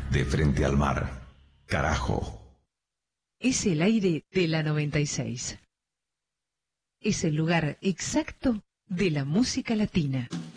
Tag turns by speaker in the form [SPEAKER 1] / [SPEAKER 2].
[SPEAKER 1] de frente al mar. Carajo.
[SPEAKER 2] Es el aire de la 96. Es el lugar exacto de la música latina.